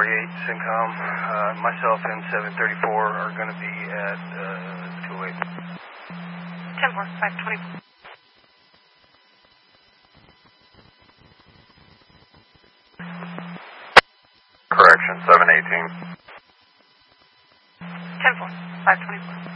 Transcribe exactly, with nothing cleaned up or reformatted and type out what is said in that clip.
forty-eight, Syncom. Uh, myself and seven thirty-four are going to be at uh, two oh eight. ten four, five twenty-four. Correction, seven eighteen. ten four, five twenty-four.